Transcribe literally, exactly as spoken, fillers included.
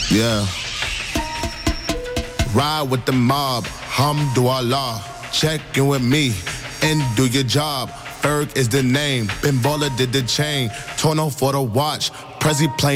Yeah. Ride with the mob, hamdulillah. Check in with me and do your job. Ferg is the name, Ben Baller did the chain. Tourneau for the watch, Prezi playing